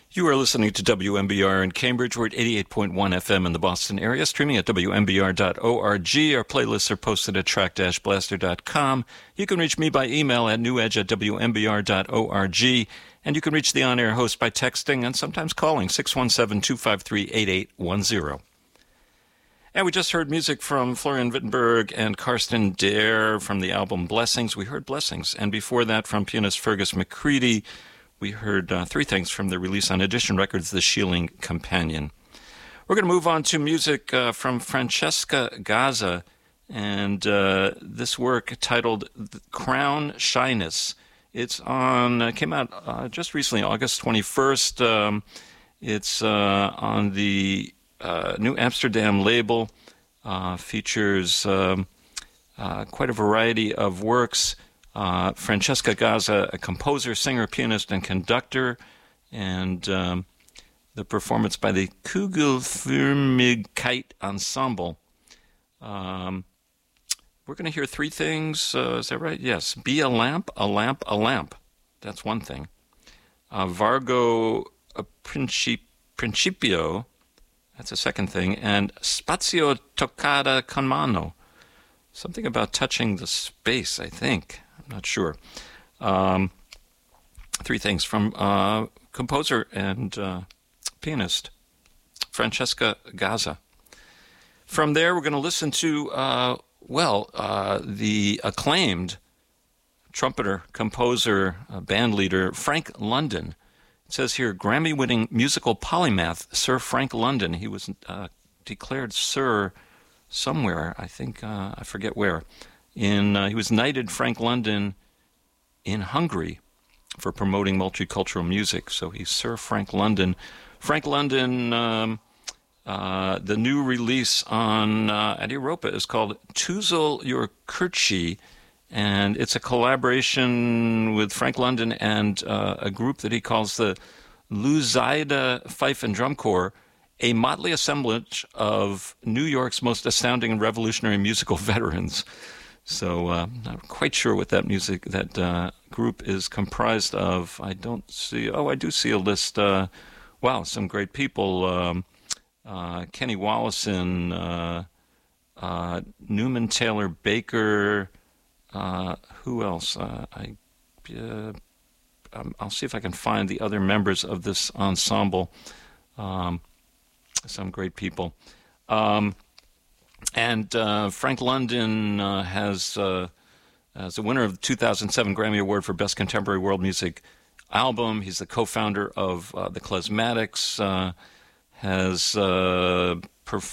You are listening to WMBR in Cambridge. We're at 88.1 FM in the Boston area, streaming at WMBR.org. Our playlists are posted at track-blaster.com. You can reach me by email at newedge@WMBR.org. And you can reach the on-air host by texting and sometimes calling 617-253-8810. And we just heard music from Florian Wittenberg and Karsten Dare from the album Blessings. We heard Blessings. And before that, from pianist Fergus McCready, we heard three things from the release on Edition Records, The Sheeling Companion. We're going to move on to music from Francesca Gazza, and this work titled Crown Shyness. It's on, came out just recently, August 21st. It's on the New Amsterdam label, features quite a variety of works. Francesca Gazza, a composer, singer, pianist, and conductor, and the performance by the Kugelförmigkeit Ensemble. We're going to hear three things. Is that right? Yes. Be a lamp, a lamp, a lamp. That's one thing. Vargo Principio. That's a second thing. And Spazio toccata con mano. Something about touching the space, I think. I'm not sure. Three things from composer and pianist Francesca Gazza. From there, we're going to listen to the acclaimed trumpeter, composer, band leader, Frank London. It says here, Grammy-winning musical polymath, Sir Frank London. He was declared Sir somewhere, I think, I forget where. He was knighted Frank London in Hungary for promoting multicultural music. So he's Sir Frank London. Frank London, the new release on at Europa is called Tüzel your Kirche, and it's a collaboration with Frank London and a group that he calls the Luzaide Fife and Drum Corps, a motley assemblage of New York's most astounding and revolutionary musical veterans. So not quite sure what that group is comprised of. I don't see. Oh, I do see a list. Wow, some great people. Kenny Wollesen, Newman Taylor Baker. Who else? I'll see if I can find the other members of this ensemble. Some great people. And Frank London as a winner of the 2007 Grammy Award for Best Contemporary World Music Album. He's the co-founder of the Klezmatics, has